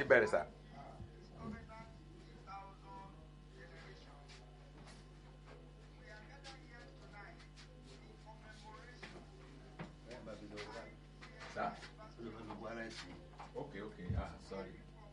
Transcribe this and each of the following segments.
bẹ̀rẹ̀ sà. Okay, sorry.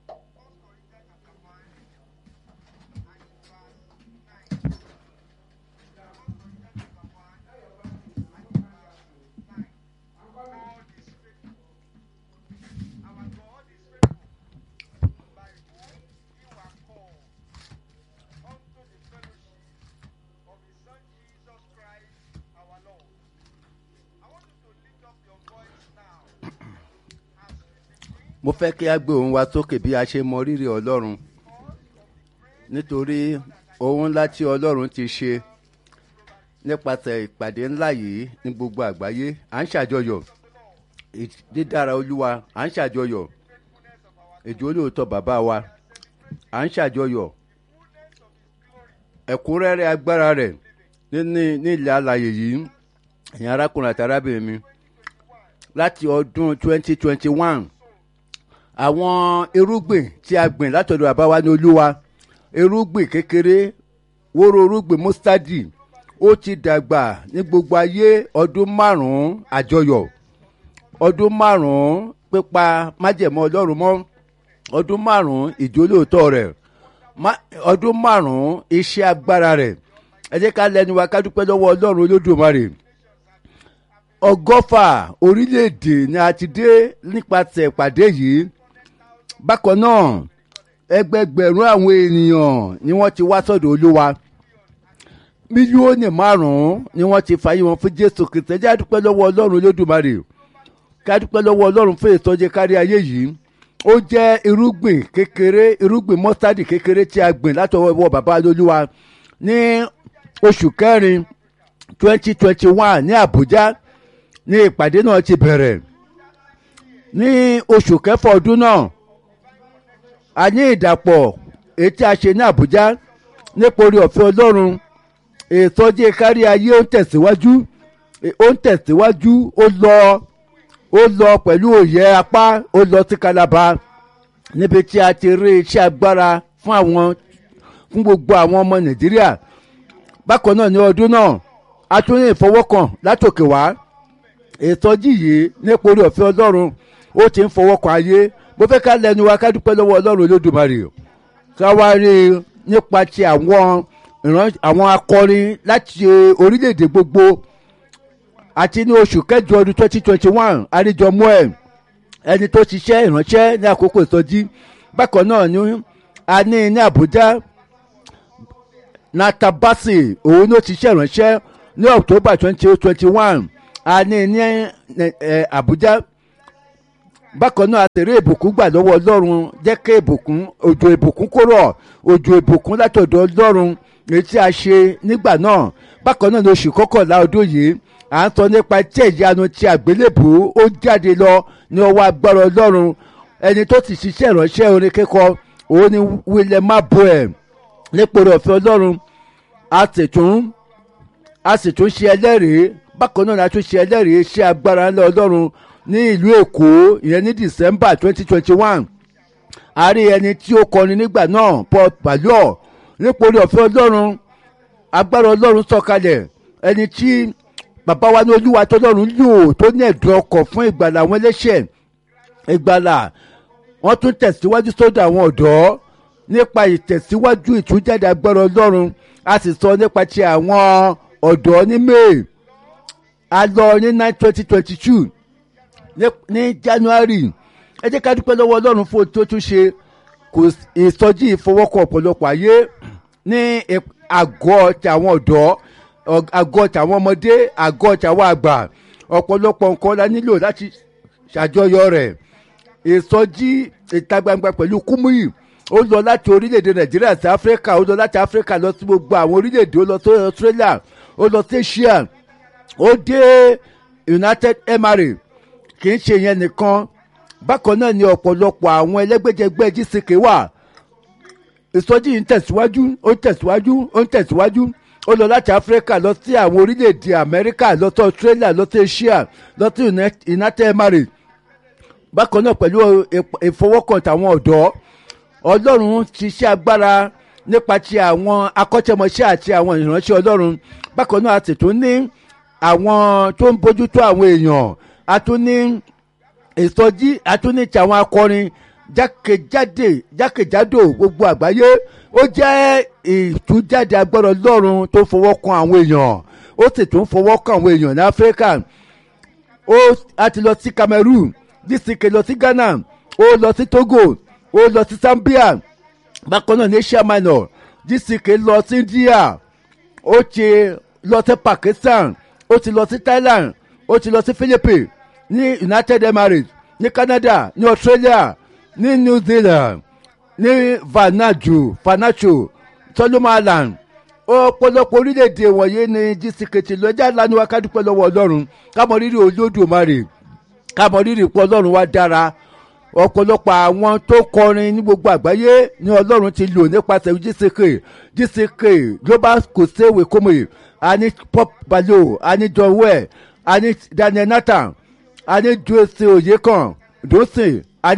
mo fẹ́ kí a gbé ohùn wa sókè bí a ṣe mọ rírì ọlọ́run nítorí ohun ńlá tí ọlọ́run ti ṣe nípasẹ̀ ìpàdé ńlá yìí ní gbogbo àgbáyé. À ń ṣàjọyọ̀ dídára olúwa, à ń ṣàjọyọ̀ ìjọ olóòótọ́ bàbá wa, à ń ṣàjọyọ̀ ẹ̀kúnrẹ́rẹ́ agbára rẹ̀ ní ilẹ̀ alààyè yìí. ẹ̀yin arákùnrin àti arábìnrin mi, láti ọdún 2021 àwọn irúgbìn tí a gbìn látọ̀dọ̀ bàbá wa ní olúwa, irúgbìn kékeré wóró irúgbìn mustadi, ó ti dàgbà ní gbogbo ayé. ọdún 5 àjọyọ̀, ọdún 5 pípa májẹ̀mọ́ ọlọ́run mọ́, ọdún 5 ìjólóòtọ́ rẹ̀, ọdún 5 iṣẹ́ agbára rẹ̀. ẹ jẹ́ ká lẹ́nu wa ká dúpẹ́ lọ́wọ́ ọlọ́run olódùmarè. 100 orílẹ̀-èdè ni a ti dé nípasẹ̀ ìpàdé yìí. bákan náà ẹgbẹgbẹ̀rún àwọn ènìyàn ni wọ́n ti wá sọ́dọ̀ olúwa. mílíọ̀nù 5 ni wọ́n ti fàyè wọn fún jésù kristi. ẹ jẹ́ ká dúpẹ́ lọ́wọ́ ọlọ́run olódùmarè, ká dúpẹ́ lọ́wọ́ ọlọ́run fún ìtọ́jú kárí ayé yìí. ó jẹ́ irúgbìn kékeré, irúgbìn mọ́sítádì kékeré tí a gbìn látọwọ́ bàbá olúwa ní oṣù kẹrin 2021 ní àbújá ní ìpàdé náà ti bẹ̀rẹ̀. ní oṣù kẹfà ọdún náà a ní ìdàpọ̀ èyí tí a ṣe ní àbújá nípa orí ọ̀fẹ́ ọlọ́run. ìtọ́jú kárí ayé ó ń tẹ̀síwájú, ó lọ pẹ̀lú òye apá, ó lọ sí kalaba níbi tí a ti rí iṣẹ́ agbára fún gbogbo àwọn ọmọ nàìjíríà. bákan náà ní ọdún náà a tún ní ìfọwọ́kàn látòkè wá. ìtọ́jú yìí nípa orí ọ̀fẹ́ ọlọ́run ó ti ń fọwọ́kàn ayé. mo fẹ́ ká lẹ́nu wa ká dúpẹ́ lọ́wọ́ ọlọ́run olódùmarè, ká wá rí nípa ti àwọn akọrin láti orílẹ̀-èdè gbogbo. àti ní oṣù kẹjọ ọdún 2021 àríjọmọ́ ẹni tó ṣiṣẹ́ ìránṣẹ́ ní àkókò ìsọjí. bákan náà ni a ní àbújá natabasi, òun ló ṣiṣẹ́ ìránṣẹ́ ní october 2021 a ní àbújá. bákan náà a tẹ̀lé ìbùkún gbà lọ́wọ́ ọlọ́run. jẹ́ kí òjò ìbùkún kó rọ̀, òjò ìbùkún látọ̀dọ̀ ọlọ́run èyí tí a ṣe nígbà náà. bákan náà ní oṣù kọkànlá ọdún yìí à ń sọ nípa iṣẹ́ ìyanu ti àgbélébù. ó jáde lọ ní ọwọ́ agbára ọlọ́run. ẹni tó ti ṣiṣẹ́ ìránṣẹ́ orin kíkọ òun ni William Maboe. nípa oore ọ̀fẹ́ ọlọ́run a sì tún ṣe ẹlẹ́rìí. bákan náà la tún ṣe ẹlẹ́rìí iṣẹ́ agbára ńlá ọlọ́run ní ìlú èkó, ìyẹn ní December 2021. a rí ẹni tí ó kọrin nígbà náà, Paul Balua. nípa oore ọ̀fẹ́ ọlọ́run agbára ọlọ́run sọ̀kalẹ̀. ẹni tí bàbá wa ní olúwa tọ́lọ́run lò tó ní ẹ̀dùn ọkàn fún ìgbàlà àwọn ẹlẹ́ṣẹ̀, ìgbàlà wọ́n tún tẹ̀síwájú sọ́dọ̀ àwọn ọ̀dọ́ nípa ìtẹ̀síwájú ìtújáde agbára ọlọ́run. a sì sọ nípa ti àwọn ọ̀dọ́ ní May. a lọ ní 2022 ní January. ẹ jẹ́ ká dúpẹ́ lọ́wọ́ ọlọ́run fún tó tún ṣe. ìsọjí ìfọwọ́kọ̀ ọ̀pọ̀lọpọ̀ ayé ní àgọ́ ti àwọn ọ̀dọ́, àgọ́ tàwọn ọmọdé, àgọ́ tàwọn àgbà. ọ̀pọ̀lọpọ̀ nǹkan la nílò láti ṣàjọyọ̀ rẹ̀. ìsọjí ìta gbangba pẹ̀lú kúmúyì ó lọ láti orílẹ̀-èdè nàìjíríà sí áfíríkà, ó lọ láti áfíríkà lọ sí gbogbo àwọn orílẹ̀-èdè, ó lọ sí australia, ó lọ sí asia, ó dé united emirates. kì í ṣe yẹn nìkan, bákan náà ni ọ̀pọ̀lọpọ̀ àwọn ẹlẹ́gbẹ́jẹgbẹ́ gck wà. ìsọjí yìí ń tẹ̀síwájú, ó ń tẹ̀síwájú. ó lọ láti áfíríkà lọ sí àwọn orílẹ̀-èdè amẹ́ríkà, lọ sí australia, lọ sí asia, lọ sí united emirates. bákan náà pẹ̀lú ìfọwọ́kàn tàwọn ọ̀dọ́ ọlọ́run ti ṣe agbára nípa ti àwọn akọ́ṣẹ́mọṣẹ́ àti àwọn ìránṣẹ́ ọlọ́run bákan náà a sì tún ní àwọn tó ń bójútó àwọn èèyàn a tún ní ìsọjí a tún ní ti àwọn akọrin jákèjádò gbogbo àgbáyé ó jẹ́ ìtújáde agbára ọlọ́run tó fọwọ́ kan àwọn èèyàn ó sì tún fọwọ́ kan àwọn èèyàn ní áfíríkà a ti lọ sí cameroon DCK lọ sí ghana ó lọ sí togo ó lọ sí zambia bákan náà ní asia minor DCK lọ sí india ó ti lọ sí pakistan ó ti lọ sí thailand ó ti lọ sí philippines ní united emirates ní canada ní australia ní new zealand ní vanuatu solomon island ọ̀pọ̀lọpọ̀ orílẹ̀-èdè wọ̀nyí ní DCK ti lọ ẹjẹ́ lánàá wa ká dúpẹ́ lọ́wọ́ ọlọ́run ká mọ rírì olódùmarè ká mọ rírì pé ọlọ́run wa dára ọ̀pọ̀lọpọ̀ àwọn tó kọrin ní gbogbo àgbáyé ní ọlọ́run ti lò nípasẹ̀ DCK global kòsè wèkómè a ní pop balo a ní john well a ní daniel nathan a ní jose oyekan dosin a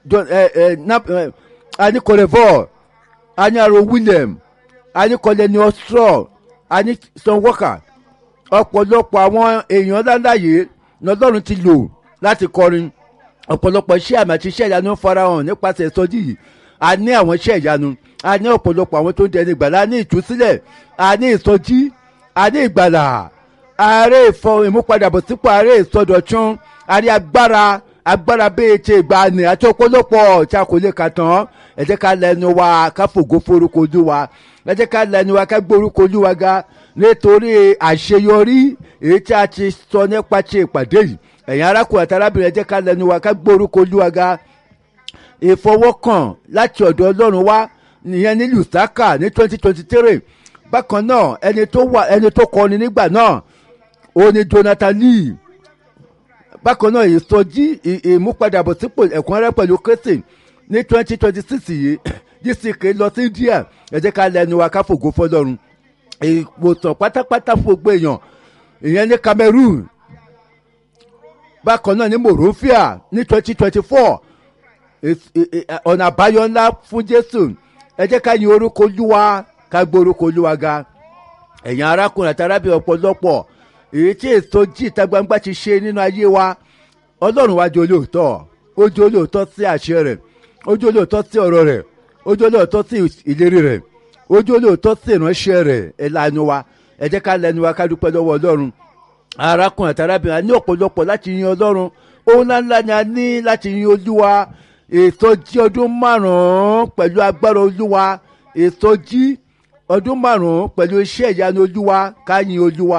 ní korevor a ní aro william a ní kọlẹ́ni ọ̀ṣọ́ a ní son walker ọ̀pọ̀lọpọ̀ àwọn èèyàn láláyé lọ́lọ́run ti lò láti kọrin ọ̀pọ̀lọpọ̀ iṣẹ́ àmì àti iṣẹ́ ìyanu farahàn nípasẹ̀ ìsọjí yìí a ní àwọn iṣẹ́ ìyanu a ní ọ̀pọ̀lọpọ̀ àwọn tó ń dẹni ìgbàlá a ní ìtúsílẹ̀ a ní ìsọjí a ní ìgbàlà ààrẹ ìmúpadàbọ̀sípò ààrẹ ìsọdọ̀tún a ní agbára bíi ti ìgbàanì àti ọ̀pọ̀lọpọ̀ tí a kò lè kà tán ẹ jẹ́ ká lẹ́nu wa ká fògo forúkọ Olúwa ẹ jẹ́ ká lẹ́nu wa ká gbórúkọ Olúwa ga nítorí àṣeyọrí èyí tí a ti sọ nípa ti ìpàdé yìí ẹ̀yin arákùnrin àti arábìnrin ẹ jẹ́ ká lẹ́nu wa ká gbórúkọ Olúwa ga ìfọwọ́kàn láti ọ̀dọ̀ Ọlọ́run wá nìyẹn ní Lusaka ní 2023 bákan náà ẹni tó kọrin nígbà náà ó ní Jonathan Lee bákan náà ìsọjí ìmúpadàbọ̀sípò ẹ̀kúnrẹ́rẹ́ pẹ̀lú Kristi ní 2026 yìí DCK lọ sí India ẹ jẹ́ ká lẹ́nu wa ká fògo fọ́lọ́run ìwòsàn pátápátá fún gbogbo èèyàn ìyẹn ní Cameroon bákan náà ní Monrovia ní 2024 ọ̀nà àbáyọ ńlá fún Jésù ẹ jẹ́ ká yin orúkọ Olúwa ká gbé orúkọ Olúwa ga ẹ̀yin arákùnrin àti arábìnrin ọ̀pọ̀lọpọ̀ èyí tí èso jí ìta gbangba ti ṣe nínú ayé wa Ọlọ́run wa jẹ́ olóòótọ́ ó jẹ́ olóòótọ́ sí àṣẹ rẹ̀ ó jẹ́ olóòótọ́ sí ọ̀rọ̀ rẹ̀ ó jẹ́ olóòótọ́ sí ìlérí rẹ̀ ó jẹ́ olóòótọ́ sí ìránṣẹ́ rẹ̀ ẹ lanu wa ẹ jẹ́ ká lẹ́nu wa ká dúpẹ́ lọ́wọ́ Ọlọ́run arákùnrin àti arábìnrin a ní ọ̀pọ̀lọpọ̀ láti yin Ọlọ́run ohun ńláńlá ni a ní láti yin Olúwa ìsọjí ọdún 5 pẹ̀lú agbára Olúwa ìsọjí ọdún 5 pẹ̀lú iṣẹ́ ìyanu Olúwa ká yin Olúwa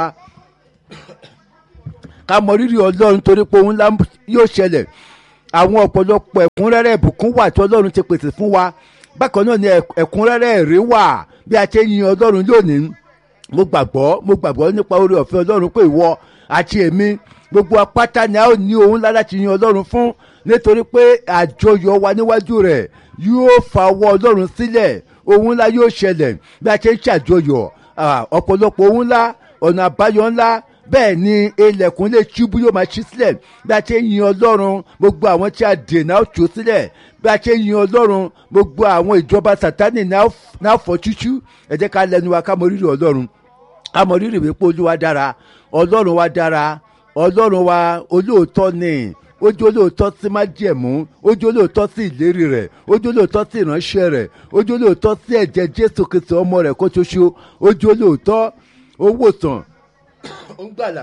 ká mọ rírì Ọlọ́run torí pé ohun ńlá yóò ṣẹlẹ̀ àwọn ọ̀pọ̀lọpọ̀ ẹ̀kúnrẹ́rẹ́ ìbùkún wà tí Ọlọ́run ti pèsè fún wa bákan náà ni ẹ̀kúnrẹ́rẹ́ èrè wà bí a ṣe yin Ọlọ́run lónìí mo gbàgbọ́ nípa oore ọ̀fẹ́ Ọlọ́run pé ìwọ àti èmi gbogbo apáta ni a ó ní ohun ńlá láti yin Ọlọ́run fún nítorí pé àjọyọ̀ wa níwájú rẹ̀ yóò fa ọwọ́ Ọlọ́run sílẹ̀ ohun ńlá yóò ṣẹlẹ̀ bí a ṣe ń ṣàjọyọ̀ ọ̀pọ̀lọpọ̀ ohun ńlá ọ̀nà àbáyọ ńlá bẹ́ẹ̀ ni ilẹ̀kùn lè ṣubú yóò máa ṣí sílẹ̀ bí a ṣe ń yin Ọlọ́run gbogbo àwọn tí a dènà ó tú sílẹ̀ bí a ṣe ń yin Ọlọ́run gbogbo àwọn ìjọba Sátánì náà fọ́ tútú ẹ jẹ́ ká lẹ́nu wa ká mọ rírì Ọlọ́run ká mọ rírì wípé Olúwa dára Ọlọ́run wa dára Ọlọ́run wa olóòótọ́ ni ó jẹ́ olóòótọ́ sí májẹ̀mú ó jẹ́ olóòótọ́ sí ìlérí rẹ̀ ó jẹ́ olóòótọ́ sí ìránṣẹ́ rẹ̀ ó jẹ́ olóòótọ́ sí ẹ̀jẹ̀ Jésù Kristi ọmọ rẹ̀ kó ṣoṣo ó jẹ́ olóòótọ́ ó wòsàn ó ń gbàlà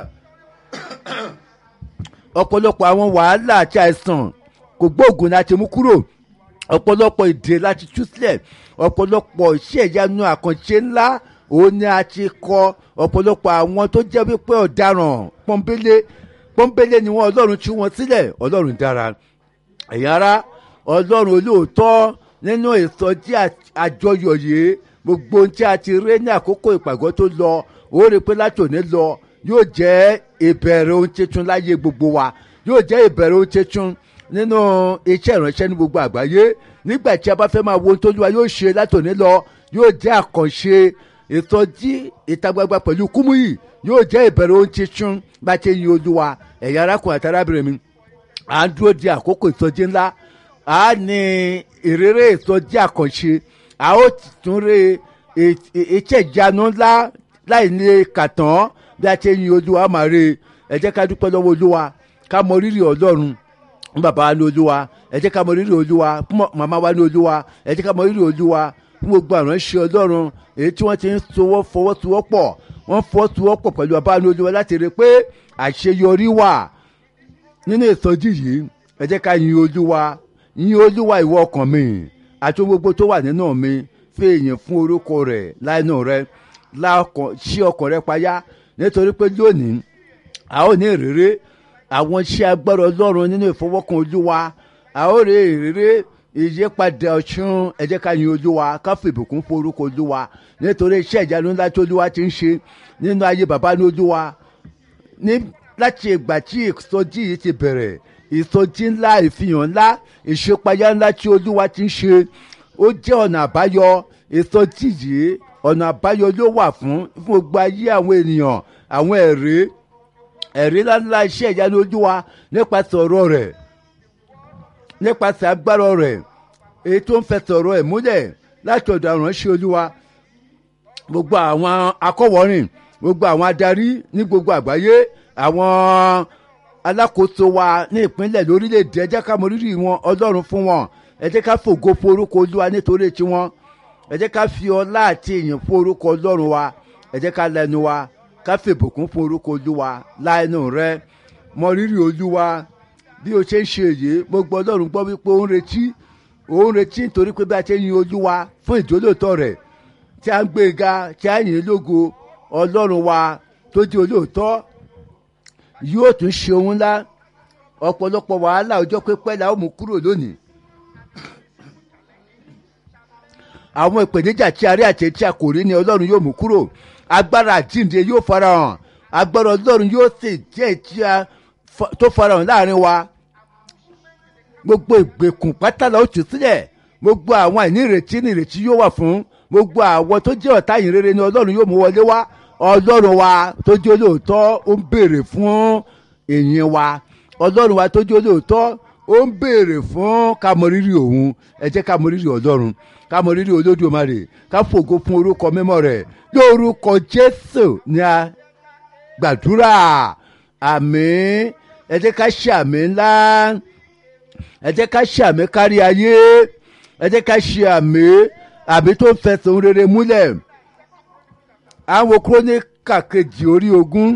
ọ̀pọ̀lọpọ̀ àwọn wàhálà àti àìsàn kò gbóògùn láti mú kúrò ọ̀pọ̀lọpọ̀ ìdè láti tú sílẹ̀ ọ̀pọ̀lọpọ̀ iṣẹ́ ìyanu àkànṣe ńlá òun ni a ti kọ ọ̀pọ̀lọpọ̀ àwọn tó jẹ́ wípé ọ̀daràn pọ́nbélé ni wọ́n Ọlọ́run tú wọn sílẹ̀ Ọlọ́run dára ẹ̀yin ará Ọlọ́run olóòótọ́ nínú ìsọjí àjọyọ̀ yìí gbogbo ohun tí a ti rí ní àkókò ìpàgọ́ tó lọ ó rí i pé láti òní lọ yóò jẹ́ ìbẹ̀rẹ̀ ohun tuntun láyé gbogbo wa yóò jẹ́ ìbẹ̀rẹ̀ ohun tuntun nínú iṣẹ́ ìránṣẹ́ ní gbogbo àgbáyé nígbà tí a bá fẹ́ máa wo ohun tó Olúwa yóò ṣe láti òní lọ yóò jẹ́ àkànṣe ìsọjí ìta gbangba pẹ̀lú Kúmúyì yóò jẹ́ ìbẹ̀rẹ̀ ohun tuntun bá ṣe yin Olúwa ẹ̀yin arákùnrin àti arábìnrin mi à ń dúró di àkókò ìsọjí ńlá a ní ìrere ìsọjí àkànṣe a ó tún rí iṣẹ́ ìyanu ńlá láì ní kàtàn bí a ṣe yin olúwa máa rí ẹ jẹ́ ká dúpẹ́ lọ́wọ́ olúwa ká mọ rírì ọlọ́run fún bàbá wa ní olúwa ẹ jẹ́ ká mọ rírì olúwa fún màmá wa ní olúwa ẹ jẹ́ ká mọ rírì olúwa fún gbogbo àránṣẹ́ ọlọ́run èyí tí wọ́n ti ń fọwọ́sowọ́pọ̀ wọ́n fọwọ́sowọ́pọ̀ pẹ̀lú bàbá ní olúwa láti rí i pé àṣeyọrí wà nínú ìsọjí yìí ẹ jẹ́ ká yin olúwa ìwọ ọkàn mi àti gbogbo tó wà nínú mi fi èyìn fún orúkọ rẹ̀ láìnú rẹ̀ ṣí ọkàn rẹ̀ payá nítorí pé lónìí a ó ní ìrírí àwọn iṣẹ́ agbára ọlọ́run nínú ìfọwọ́kàn olúwa a ó rí ìrírí ìyípadà ọ̀ṣun ẹ jẹ́ ká yin olúwa ká fi ìbùkún fún orúkọ olúwa nítorí iṣẹ́ ìyanu ńlá tí olúwa ti ń ṣe nínú ayé bàbá ní olúwa ní láti ìgbà tí ìsọjí yìí ti bẹ̀rẹ̀ ìsọjí ńlá ìfihàn ńlá ìṣípayá ńlá tí olúwa ti ń ṣe ó jẹ́ ọ̀nà àbáyọ ìsọjí yìí ọ̀nà àbáyọ ló wà fún gbogbo ayé àwọn ènìyàn àwọn ẹ̀rí ńláńlá iṣẹ́ ìyanu olúwa nípasẹ̀ ọ̀rọ̀ rẹ̀ nípasẹ̀ agbára rẹ̀ èyí tó ń fẹsẹ̀ ọ̀rọ̀ ẹ̀ múlẹ̀ láti ọ̀dọ̀ àránṣẹ́ olúwa gbogbo àwọn akọ̀wọ́rìn gbogbo àwọn adarí ní gbogbo àgbáyé àwọn alákòóso wa ní ìpínlẹ̀ lórílẹ̀‐èdè ẹ jẹ́ ká mọ rírì wọn ọlọ́run fún wọn ẹ jẹ́ ká fògo fún orúkọ olúwa nítorí tiwọn ẹ jẹ́ ká fi ọlá àti ìyìn fún orúkọ ọlọ́run wa ẹ jẹ́ ká lẹ́nu wa ká fi ìbùkún fún orúkọ olúwa láìnú rẹ mọ rírì olúwa bí o ṣe ń ṣe èyí gbogbo ọlọ́run gbọ́ wípé ó ń retí nítorí pé bí a ṣe yin olúwa fún ìjólóòtọ́ rẹ̀ tí a ń gbé ga tí a yìn lógo ọlọ́run wa tó di olóòtọ́ yóò tún ṣe ohun ńlá ọ̀pọ̀lọpọ̀ wàhálà ọjọ́ pípẹ́ la ó mú kúrò lónìí àwọn ìpèníjà tí a rí àti tí a kò rí ni ọlọ́run yóò mú kúrò agbára àjíǹde yóò farahàn agbára ọlọ́run yóò sì jẹ́ tí a tó farahàn láàrin wa gbogbo ìgbèkùn pátá la ó tú sílẹ̀ gbogbo àwọn àìnírètí ní ìrètí yóò wà fún gbogbo àwọn tó jẹ́ ọ̀tá yìí rere ni ọlọ́run yóò mú wọlé wá ọlọ́run wa tó jẹ́ olóòótọ́ ó ń béèrè fún èyìn wa ọlọ́run wa tó jẹ́ olóòótọ́ ó ń béèrè fún ká mọ rírì òun ẹ jẹ́ ká mọ rírì ọlọ́run ká mọ rírì olódùmarè ká fògo fún orúkọ mímọ́ rẹ̀ lórúkọ jésù ni a gbàdúrà àmín ẹ jẹ́ ká ṣe àmì ńlá ẹ jẹ́ ká ṣe àmì kárí ayé ẹ jẹ́ ká ṣe àmì tó ń fẹsẹ̀ ohun rere múlẹ̀ àwọn kúrónìkà kejì orí 20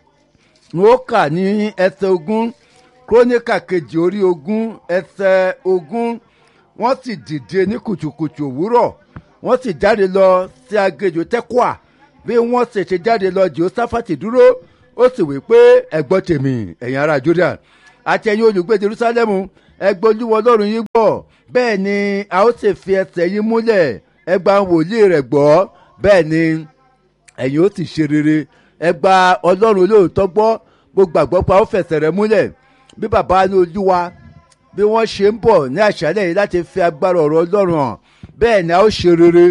ó kà ní ẹsẹ̀ 20 kúrónìkà kejì orí 20 ẹsẹ̀ 20 wọ́n sì dìde ní kùtùkùtù òwúrọ̀ wọ́n sì jáde lọ sí aginjù tẹ́kọ̀à bí wọ́n sì ṣe jáde lọ jehoshaphati dúró ó sì wí pé ẹ gbọ́ tèmi ẹ̀yin ará Júdà àti ẹ̀yin olùgbé Jerúsálẹ́mù ẹ gbọ́ Olúwa Ọlọ́run yín gbọ́ bẹ́ẹ̀ ni a ó sì fi ẹsẹ̀ yín múlẹ̀ ẹ gba wòlíì rẹ̀ gbọ́ bẹ́ẹ̀ ni ẹ̀yin ó sì ṣe rere ẹ gba Ọlọ́run olóòótọ́ gbọ́ gbogbo àgbọ́ pa ó fẹsẹ̀ rẹ̀ múlẹ̀ bí bàbá ní Olúwa bí wọ́n ṣe ń bọ̀ ní àṣálẹ̀ yìí láti fi agbára ọ̀rọ̀ Ọlọ́run hàn bẹ́ẹ̀ ni a ó ṣe rere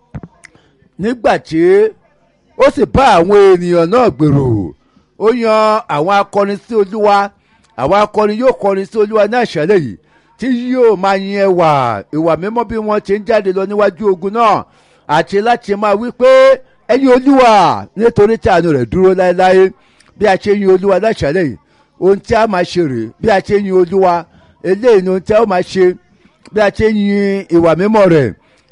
nígbà tí ó sì bá àwọn ènìyàn náà gbèrò ó yan àwọn akọrin sí Olúwa àwọn akọrin yóò kọrin sí Olúwa ní àṣálẹ̀ yìí tí yóò máa yin ìwà mímọ́ bí wọ́n ti ń jáde lọ níwájú ogun náà àti láti máa wí pé ẹ̀yin Olúwa nítorí tí àánú rẹ̀ dúró láéláé bí a ṣe yin Olúwa ní àṣálẹ̀ yìí ohun tí a máa ṣe rèé bí a ṣe yin Olúwa eléyìí ni ohun tí a ó máa ṣe bí a ṣe yin ìwà mímọ́ rẹ̀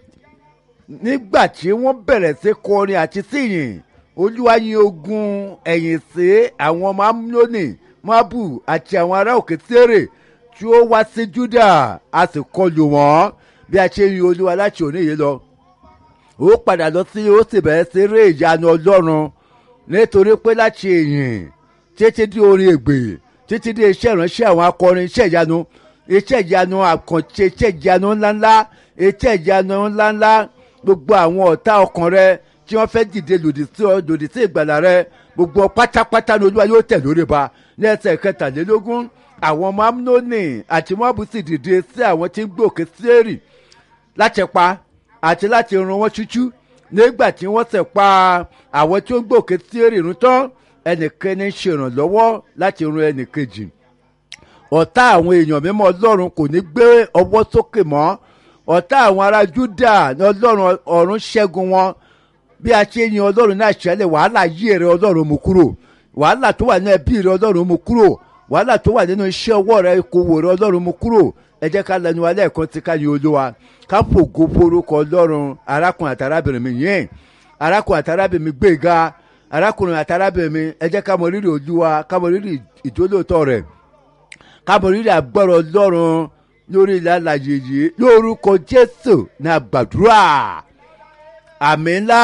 nígbà tí wọ́n bẹ̀rẹ̀ sí kọrin àti síyìn Olúwa yin ogun ẹ̀yìn sí àwọn ọmọ Amnoni Moabu àti àwọn ará òkè Sérè tí ó wá sí Júdà a sì kọlù wọ́n bí a ṣe yin Olúwa láti òní yìí lọ ó padà lọ sí ó sì bẹ̀rẹ̀ sí eré ìyanu Ọlọ́run nítorí pé láti ìyìn títí dé orin ègbè títí dé iṣẹ́ ìránṣẹ́ àwọn akọrin iṣẹ́ ìyanu àkànṣe iṣẹ́ ìyanu ńláńlá iṣẹ́ ìyanu ńláńlá gbogbo àwọn ọ̀tá ọkàn rẹ tí wọ́n fẹ́ dìde lòdì sí ìgbàlà rẹ gbogbo pátápátá ní Olúwa yóò tẹ̀ lórí ba ní ẹsẹ̀ 23 àwọn ọmọ Amnoni àti Moabu sì dìde sí àwọn tí ń gbòkè Sérì láti pa àti láti run wọn ṣúṣú nígbà tí wọ́n sì pa àwọn tí ó ń gbòkè Sérì run tán ẹnìkan ní ṣe ìrànlọ́wọ́ láti run ẹnìkejì ọ̀tá àwọn èèyàn mímọ́ ọlọ́run kò ní gbé ọwọ́ sókè mọ́. ọ̀tá àwọn ará Júdà ní ọlọ́run ọ̀run ṣẹ́gun wọn. bí a ṣe yin ọlọ́run náà ṣẹlẹ̀ wàhálà yí èrè ọlọ́run mú kúrò. wàhálà tó wà ní ẹbí rẹ ọlọ́run mú kúrò. wàhálà tó wà nínú iṣẹ́ ọwọ́ rẹ ìkòwò rẹ ọlọ́run mú kúrò. ẹ jẹ́ ká lẹ́nu alẹ́ kan tí ká yin Olúwa ká fògo forúkọ ọlọ́run. arákùnrin àti arábìnrin mi yẹn arákùnrin àti arábìnrin mi gbéga arákùnrin àti arábìnrin mi ẹ jẹ́ ká mọ rírì Olúwa ká mọ rírì ìjólóòtọ́ rẹ̀ ká mọ rírì agbára ọlọ́run lórí ilẹ̀ alààyè yìí lórúkọ Jésù ní àgbàdúrà àmín ńlá.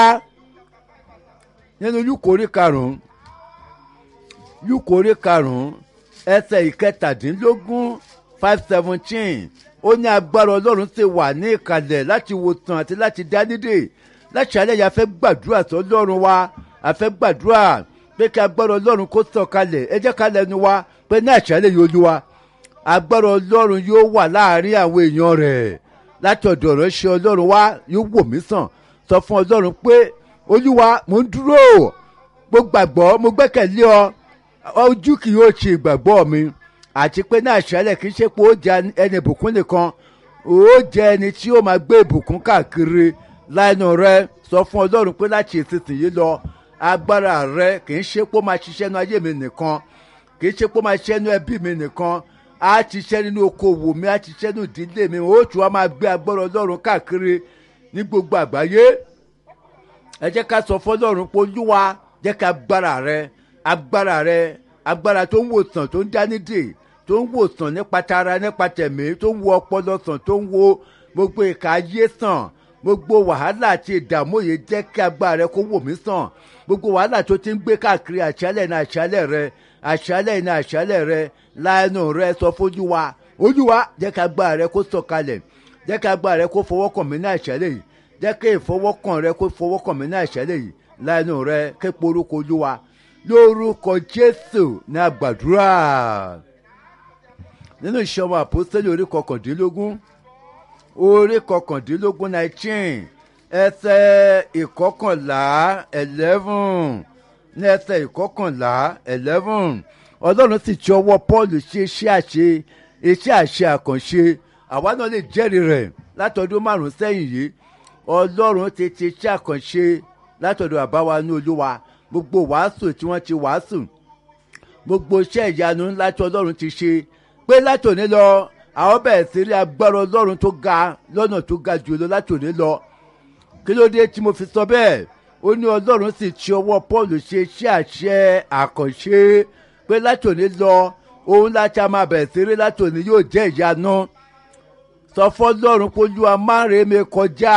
nínú Lúùkù karùn-ún ẹsẹ̀ ìkẹtàdínlógún 5:17 ó ní agbára ọlọ́run ti wà ní ìkàlẹ̀ láti wòsàn àti láti dá nídè. láti alẹ́ yìí a fẹ́ gbàdúrà sọ́lọ́run wa a fẹ́ gbàdúrà pé kí agbára ọlọ́run kó sọ̀kalẹ̀ ẹ jẹ́ ká lẹ́nu wa pé ní àṣálẹ́ yìí Olúwa agbára ọlọ́run yóò wà láàrin àwọn èèyàn rẹ̀ láti ọ̀dọ̀ ìránṣẹ́ ọlọ́run wa yóò wò mí sàn sọ fún ọlọ́run pé Olúwa mò ń dúró mo gbàgbọ́ mo gbẹ́kẹ̀lé ọ ojú kì yóò ṣe ìgbàgbọ́ mi àti pé ní àṣálẹ́ kì í ṣe pé ó jẹ́ ẹni ìbùkún nìkan ó jẹ́ ẹni tí ó máa gbé ìbùkún káàkiri láìnú rẹ sọ fún ọlọ́run pé láti ìsinsìnyí lọ agbára rẹ kì í ṣe pé ó máa ṣiṣẹ́ nínú ayé mi nìkan kì í ṣe pé ó máa ṣiṣẹ́ nínú ẹbí mi nìkan á ti ṣiṣẹ́ nínú okòwò mi á ti ṣiṣẹ́ nínú ìdílé mi ó tún wá máa gbé agbára ọlọ́run káàkiri ní gbogbo àgbáyé. ẹ jẹ́ ká sọ fún ọlọ́run pé Olúwa jẹ́ ká agbára tó ń wòsàn tó ń dánidè tó ń wòsàn nípa tara nípa tẹ̀mí tó ń wo ọpọlọ sàn tó ń wo gbogbo ìka ayé sàn gbogbo wàhálà àti ìdààmú yìí jẹ́ kí agbára rẹ kó wò mí sàn gbogbo wàhálà tó ti ń gbé káàkiri àṣálẹ̀ ní àṣálẹ̀ rẹ láàánú rẹ sọ fójú wa Olúwa jẹ́ kí agbára rẹ kó sọ̀kalẹ̀ jẹ́ kí agbára rẹ kó fọwọ́kàn mí ní àṣálẹ̀ yìí jẹ́ kí ìfọwọ́kàn rẹ kó fọwọ́kàn mí ní àṣálẹ̀ yìí láàánú rẹ kí porúkọ Olúwa lórúkọ Jésù ní àgbàdúrà. nínú Iṣẹ́ Àwọn Àpọ́sítélì orí kọkàndínlógún 19 ẹsẹ̀ ìkọkànlá 11 ní ẹsẹ̀ ìkọkànlá 11 ọlọ́run sì ti ọwọ́ Pọ́ọ̀lù ṣe iṣẹ́ àṣẹ àkànṣe àwa náà lè jẹ́rìí rẹ̀ látọdún 5 sẹ́yìn yìí ọlọ́run ti iṣẹ́ àkànṣe látọ̀dọ̀ àbáwa ní Olúwa gbogbo wàásù tí wọ́n ti wàásù gbogbo iṣẹ́ ìyanu ńlá tí ọlọ́run ti ṣe pé látòní lọ àwọn bẹ̀rẹ̀ sí rí agbára ọlọ́run tó ga lọ́nà tó ga jùlọ látòní lọ. kí ló dé tí mo fi sọ bẹ́ẹ̀ ó ní ọlọ́run sì ti ọwọ́ Pọ́ọ̀lù ṣe iṣẹ́ àṣẹ àkànṣe pé látòní lọ ohun láti a máa bẹ̀rẹ̀ sí rí látòní yóò jẹ́ ìyanu. sọ fọ́lọ́run pé Olúwa má rèé mi kọjá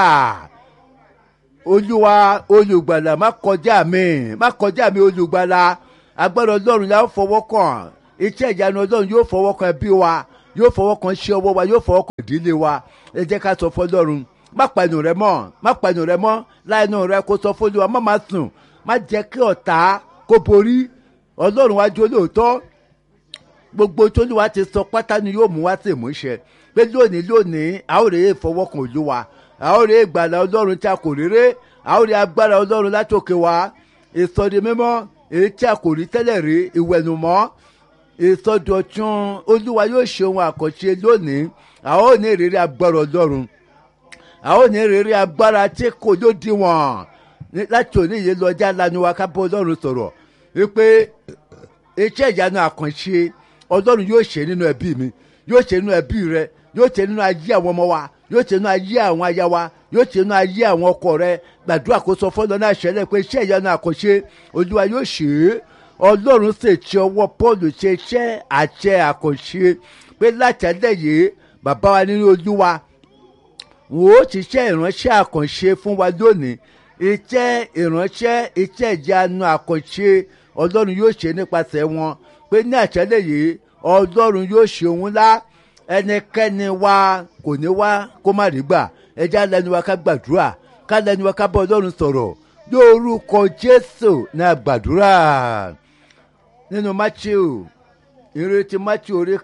Olúwa olùgbàlà má kọjá mi olùgbàlà agbára ọlọ́run la fọwọ́ kàn iṣẹ́ ìyanu ọlọ́run yóò fọwọ́ kàn ẹbí wa yóò fọwọ́ kàn iṣẹ́ ọwọ́ wa yóò fọwọ́ kàn ìdílé wa ẹ jẹ́ ká sọ fọlọ́run má pa ẹnu rẹ mọ́ láìnú rẹ kó sọ fún Olúwa má máa sùn má jẹ́ kí ọ̀tá kó borí ọlọ́run wájú olóòótọ́ gbogbo tóluwa ti sọ pátá ni yóò mú wá sí ìmúṣẹ pé lónìí a ó rèé fọwọ́ kàn Olúwa a ó rèé ìgbàlà ọlọ́run tí a kò réré a ó rèé agbára ọlọ́run látòkè wá ìsọdi mímọ́ èyí tí a kò rí tẹ́lẹ̀ rí ìwẹ̀nùmọ́ ìsọdọ̀tun Olúwa yóò ṣe ohun àkànṣe lónìí a ó ní ìrírí agbára ọlọ́run a ó ní ìrírí agbára tí kò lódiwọ̀n láti òní yìí lọ́jà lanu wa ká bá ọlọ́run sọ̀rọ̀ wípé iṣẹ́ ìyanu àkànṣe ọlọ́run yóò ṣe nínú ẹbí mi yóò ṣe nínú ẹbí rẹ yóò ṣe nínú ayé àwọn ọmọ wa yóò ṣe nínú ayé àwọn aya wa yóò ṣe nínú ayé àwọn ọkọ rẹ gbàdúrà kó sọ fọlọ náà ṣẹlẹ̀ pé iṣẹ́ ìyanu àkànṣe Olúwa yóò ṣe é ọlọ́run sì ti ọwọ́ Pọ́ọ̀lù ṣe iṣẹ́ àṣẹ àkànṣe pé láti alẹ́ yìí bàbá wa nínú Olúwa wò ó ṣiṣẹ́ ìránṣẹ́ àkànṣe fún wa lónìí iṣẹ́ ìyanu àkànṣe ọlọ́run yóò ṣe nípasẹ̀ wọn pé ní àṣálẹ́ yìí ọlọ́run yóò ṣe òun lá ẹnikẹ́ni wa kò ní wá kó má rí gbà ẹja lẹ́nu wa ká gbàdúrà ká lẹ́nu wa ká bá ọlọ́run sọ̀rọ̀ lórúkọ Jésù ní àgbàdúrà nínú Mátíù ìrètí Mátíù orí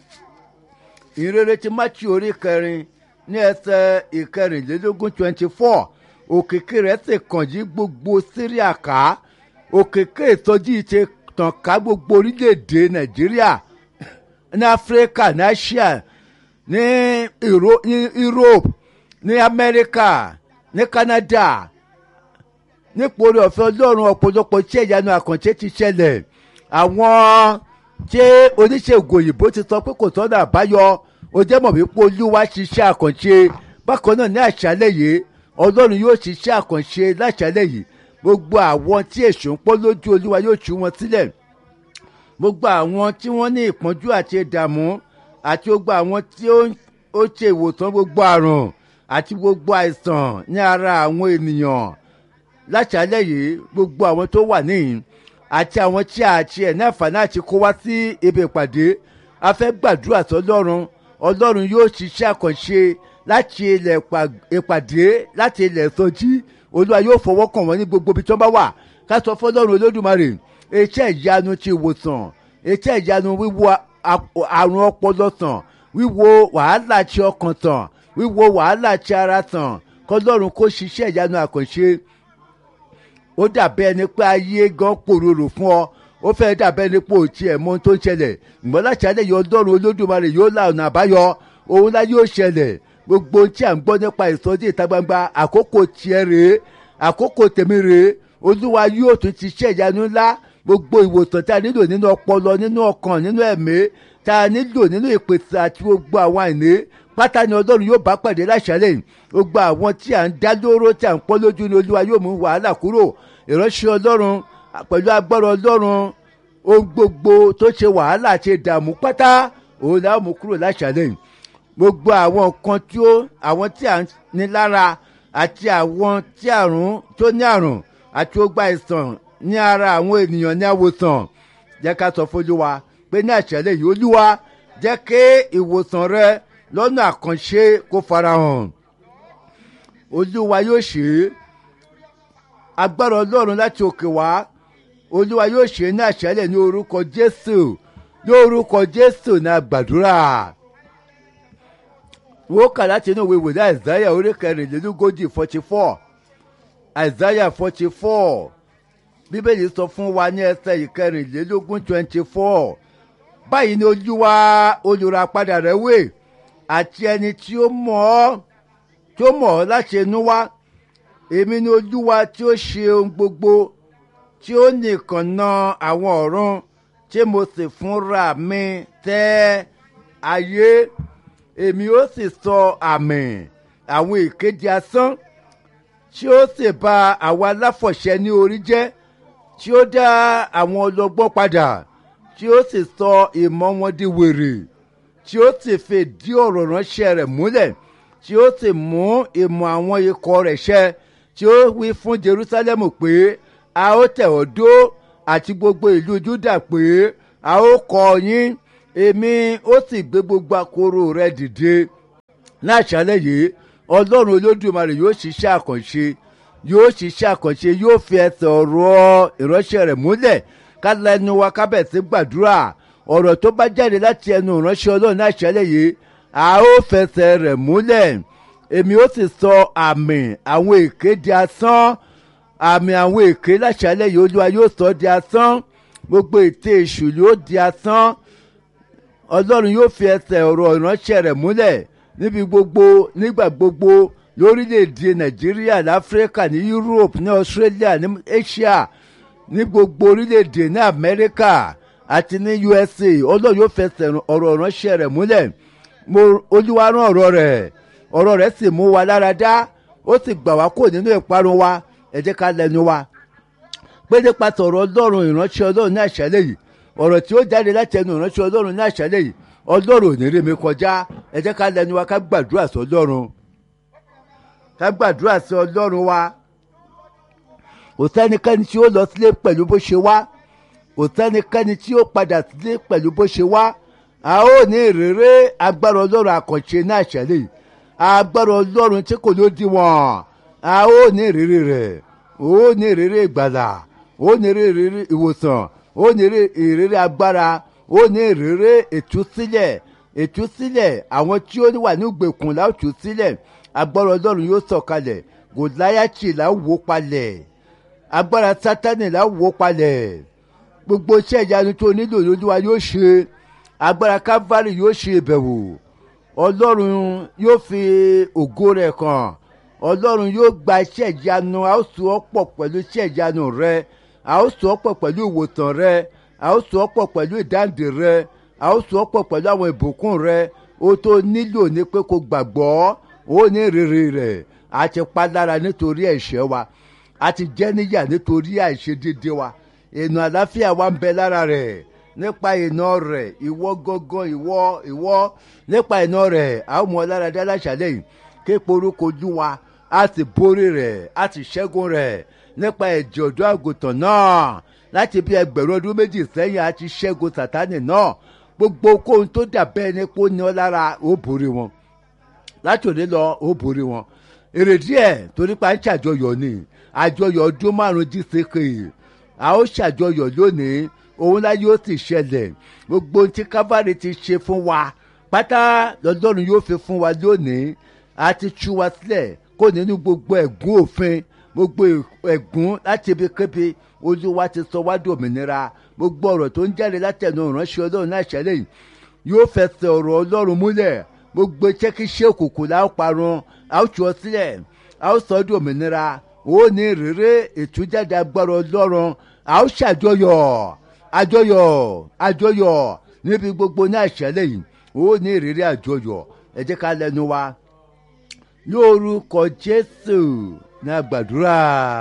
4 ní ẹsẹ̀ 24 òkìkí rẹ̀ sì kàn yí gbogbo Síríà ká òkìkí ìsọjí ti tàn ká gbogbo orílẹ̀-èdè Nàìjíríà ní áfíríkà ní asia ní europe ní amẹ́ríkà ní canada nípòrí ọ̀fẹ́ ọlọ́run ọ̀pọ̀lọpọ̀ tí ìyanu àkànṣe ti ṣẹlẹ̀ àwọn tí oníṣègùn òyìnbó ti sọ pé kò tọ́nà àbáyọ ó jẹ́ mọ̀ wípé olúwa ṣiṣẹ́ àkànṣe bákan náà ní àṣálẹ̀ yìí ọlọ́run yóò ṣiṣẹ́ àkànṣe láṣálẹ̀ yìí gbogbo àwọn tí èṣù ń pọ́ lójú olúwa yóò tú wọn sílẹ̀ gbogbo àwọn tí wọ́n ní ìpọ́njú àti ìdààmú àti gbogbo àwọn tí ó ṣe ìwòsàn gbogbo àrùn àti gbogbo àìsàn ní ara àwọn ènìyàn láṣálẹ̀ yìí gbogbo àwọn tó wà níhìn àti àwọn tí a ti ẹ̀ ní àǹfààní àti kó wá sí ibi ìpàdé a fẹ́ gbàdúrà sọlọ́run ọlọ́run yóò ṣiṣẹ́ àkànṣe láti ilẹ̀ ìpàdé láti ilẹ̀ ìsọjí olúwa yóò fọwọ́ kàn wọ́n ní gbogbo ibi tó bá wà ká sọ fọlọ́run olódùmarè iṣẹ́ ìyanu ti ìwòsàn iṣẹ́ ìyanu wíwo àrùn ọpọlọ sàn wíwo wàhálà ti ọkàn sàn wíwo wàhálà ti ara sàn kọlọ́run kó ṣiṣẹ́ ìyanu àkànṣe ó dàbẹ́ ẹni pé ayé gan pòròrò fún ọ ó fẹ́ dàbẹ́ ẹni pé òtí ẹ̀ mọ ohun tó ń ṣẹlẹ̀ ìgbọ́n láti alẹ́ yìí ọlọ́run olódùmarè yóò la ọ̀nà àbáyọ òun lá yóò ṣẹlẹ̀ gbogbo tí à ń gbọ́ nípa ìsọjí ìta gbangba àkókò tiẹ̀ rèé àkókò tèmi rèé olúwa yóò tún ti ṣe ìyanu ńlá gbogbo ìwòsàn tá a nílò nínú ọpọlọ nínú ọkàn nínú ẹ̀mí tá a nílò nínú ìpèsè àti gbogbo àwọn àìní pátá ni ọlọ́run yóò bá pàdé láṣálẹ̀ gbogbo àwọn tí à ń dá lóró tí à ń pọ́ lójú ni olúwa yóò mú wàhálà kúrò ìránṣẹ́ ọlọ́run pẹ̀lú agbára ọlọ́run ohun gbogbo tó ṣe wàhálà àti ìdààmú pátá òun làwọn mú kúrò láṣálẹ̀ gbogbo àwọn nǹkan tí àwọn tí à ń ní lára àti àwọn tí tó ní àrùn àti gbogbo àìsàn ní ara àwọn ènìyàn ní àwòsàn jẹ́ ká sọ fún olúwa pé ní àṣálẹ̀ yìí olúwa jẹ́ kí ìwòsàn rẹ lọ́nà àkànṣe kó farahàn olúwa yóò ṣe é agbára ọlọ́run láti òkè wá olúwa yóò ṣe é ní àṣálẹ̀ ní orúkọ jésù ní àgbàdúrà wọ́n kà láti inú ìwé wòlíì àìsáyà orí kẹrìnlélógójì 44 àìsáyà 44 bíbélì sọ fún wa ní ẹsẹ̀ ìkẹrìnlélógún 24 báyìí ni olúwa olùràpadà rẹ wé àti ẹni tí ó mọ̀ ọ́ láti inú wá èmi ni olúwa tí ó ṣe ohun gbogbo tí ó nìkan na àwọn ọ̀run tí mo sì fúnra mi tẹ́ ayé èmi ó sì sọ àmì àwọn ìkéde asán tí ó sì bà àwọn aláfọ̀ṣẹ ní orí jẹ́ tí ó dá àwọn ọlọ́gbọ́n padà tí ó sì sọ ìmọ̀ wọn di wèrè tí ó sì fìdí ọ̀rọ̀ ránṣẹ́ rẹ̀ múlẹ̀ tí ó sì mú ìmọ̀ àwọn ikọ̀ rẹ̀ ṣẹ tí ó wí fún Jerúsálẹ́mù pé a ó tẹ̀ ọ́ dó àti gbogbo ìlú Júdà pé a ó kọ́ yín èmi ó sì gbé gbogbo akoro rẹ̀ dìde ní àṣálẹ́ yìí ọlọ́run olódùmarè yóò ṣiṣẹ́ àkànṣe yóò fi ẹsẹ̀ ọ̀rọ̀ ìránṣẹ́ rẹ̀ múlẹ̀ ká lẹ́nu wa kábẹ̀ sí gbàdúrà ọ̀rọ̀ tó bá jáde láti ẹnu ìránṣẹ́ ọlọ́run ní àṣálẹ́ yìí a ó fẹsẹ̀ rẹ̀ múlẹ̀ èmi ó sì sọ àmì àwọn èké di asán àmì àwọn èké láṣálẹ́ yìí olúwa yóò sọ di asán gbogbo ète èṣù yóò di asán ọlọ́run yóò fi ẹsẹ̀ ọ̀rọ̀ ìránṣẹ́ rẹ̀ múlẹ̀ níbi gbogbo nígbà gbogbo lórílẹ̀‐èdè nàìjíríà láfíríkà ní europe ní australia ní asia ní gbogbo orílẹ̀‐èdè ní amẹ́ríkà àti ní usa ọlọ́run yóò fẹsẹ̀ ọ̀rọ̀ ìránṣẹ́ rẹ̀ múlẹ̀ olúwa rán ọ̀rọ̀ rẹ̀ sì mú wa lára dá ó sì gbà wá kó nínú ìparun wa ẹ jẹ́ ká lẹ́nu wa pé nípa tọ̀rọ̀ ọlọ́run ìránṣẹ́ ọlọ́run ní àṣálẹ́ yìí ọ̀rọ̀ tí ó jáde láti ẹnu ìránṣẹ́ ọlọ́run ní àṣálẹ́ yìí ọlọ́run ò ní rí mi kọjá ẹ jẹ́ ká lẹ́nu wa ká gbàdúrà sí ọlọ́run wa kò sẹ́nikẹ́ni tí ó lọ sílé pẹ̀lú bó ṣe wá kò sẹ́nikẹ́ni tí ó padà sílé pẹ̀lú bó ṣe wá a ó ní ìrírí agbára ọlọ́run àkànṣe ní àṣálẹ́ yìí agbára ọlọ́run tí kò lódiwọ̀n a ó ní ìrírí rẹ̀ ó ní ìrírí ìgbàlà ó ní ìrírí ìwòsàn ó ní ìrírí agbára ó ní ìrírí ìtúsílẹ̀ àwọn tí ó wà ní ìgbèkùn la ó tú sílẹ̀ agbára ọlọ́run yóò sọ̀kalẹ̀ gòláyàtì la ó wó palẹ̀ agbára sátánì la ó wó palẹ̀ gbogbo iṣẹ́ ìyanu tó nílò lójúwa yóò ṣe agbára Calvary yóò ṣe ìbẹ̀wò ọlọ́run yóò fi ògo rẹ̀ kàn ọlọ́run yóò gba iṣẹ́ ìyanu a ó so ọ́ pọ̀ pẹ̀lú iṣẹ́ ìyanu rẹ a ó so ọ́ pọ̀ pẹ̀lú ìwòsàn rẹ a ó so ọ́ pọ̀ pẹ̀lú ìdáǹdè rẹ a ó so ọ́ pọ̀ pẹ̀lú àwọn ìbùkún rẹ o tó nílò ní pé kó gbàgbọ́ ó ní rere rẹ̀ a ti pa lára nítorí ẹ̀ṣẹ̀ wa a ti jẹ́ níyà nítorí àìṣedéédé wa ìnà àlàáfíà wa ń bẹ lára rẹ̀ nípa ìnà rẹ̀ ìwọ gángan ìwọ nípa ìnà rẹ̀ a ó mú ọ lára dá láṣálẹ́ yìí képe orúkọ ojú wa a sì borí rẹ̀ a sì ṣẹ́gun rẹ̀ nípa ẹ̀jẹ̀ ọ̀dọ́ àgùntàn náà láti bí 1000 ọdún méjì sẹ́yìn a ti ṣẹ́gun sàtánì náà gbogbo ohun tó dàbẹ́ ni kó ní ọ lára ó borí wọn láti òní lọ ó borí wọn èrèdí ẹ̀ torí pa ń ṣàjọyọ̀ ni àjọyọ̀ ọdún 5 GCK a ó ṣàjọyọ̀ lónìí òun láyé ó sì ṣẹlẹ̀ gbogbo ohun tí Calvary ti ṣe fún wa pátá lọ́dọ́run yóò fi fún wa lónìí a ti tú wa sílẹ̀ kó nínú gbogbo ẹ̀gún òfin gbogbo ẹ̀gún láti ibikíbi Olúwa ti sọ wá dòmìnira gbogbo ọ̀rọ̀ tó ń jáde látẹnu ìránṣẹ́ Ọlọ́run náà ṣẹlẹ̀ yóò fẹsẹ̀ ọ̀rọ̀ Ọlọ́run múlẹ̀ gbogbo iṣẹ́kíṣẹ́ òkùnkùn la ó parun a ó tú ọ sílẹ̀ a ó sọ ọ́ dòmìnira ó ní rere ìtújáde agbára Ọlọ́run a ó ṣàjọyọ̀ àjọyọ̀ níbi gbogbo náà ṣẹlẹ̀ yìí ó ní ìrírí àjọyọ̀ ẹ jẹ́ ká lẹ́nu wa lórúkọ Jésù ní àgbàdúrà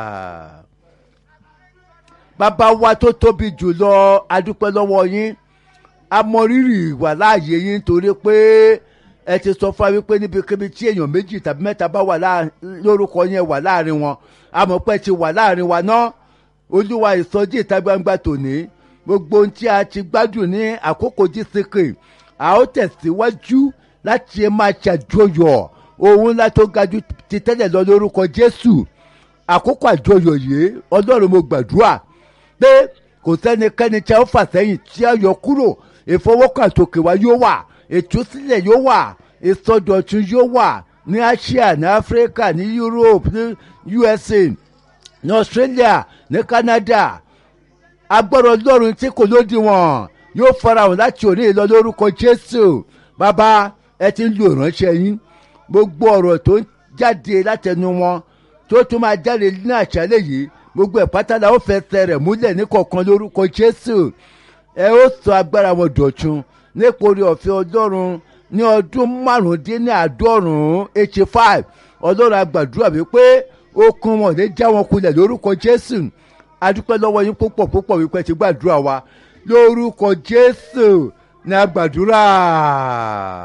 bàbá wa tó tóbi jùlọ a dúpẹ́ lọ́wọ́ yín a mọ rírì wà láàyè yín torí pé ẹ ti sọ fún wa wípé níbikíbi tí èèyàn 2 tàbí 3 bá wà lórúkọ yẹn wà láàrin wọn a mọ̀ pé ti wà láàrin wa náà Olúwa ìsọjí ìta gbangba tòní gbogbo ohun tí a ti gbádùn ní àkókò GCK a ó tẹ̀síwájú láti máa ṣàjọyọ̀ ohun ńlá tó ga jù ti tẹ́lẹ̀ lọ lórúkọ Jésù àkókò àjọyọ̀ yìí Ọlọ́run mo gbàdúrà pé kò sẹ́nikẹ́ni tí a ó fà sẹ́yìn tí a yọ kúrò ìfọwọ́kàn àtòkè wa yóò wà ìtúsílẹ̀ yóò wà ìsọdọ̀tun yóò wà ní Asia ní Africa ní Europe ní USA ní Australia ní Canada agbára Ọlọ́run tí kò lódiwọ̀n yóò farahàn láti òní lọ lórúkọ Jésù bàbá ẹ ti ń lo ìránṣẹ́ yín gbogbo ọ̀rọ̀ tó ń jáde látẹnu wọn tó tún máa jáde ní àṣálẹ́ yìí gbogbo ẹ̀ pátá la ó fẹsẹ̀ rẹ̀ múlẹ̀ ní kọ̀ọ̀kan lórúkọ Jésù ẹ ó sọ agbára wọn dọ̀tun nípòrí ọ̀fẹ́ Ọlọ́run ní ọdún 95 85 Ọlọ́run àgbàdúrà wípé okun wọn lè já wọn kulẹ̀ lórúkọ Jésù adúpẹ́ lọ́wọ́ yín púpọ̀ wípé ti gbàdúrà wa lórúkọ Jésù ní àgbàdúrà.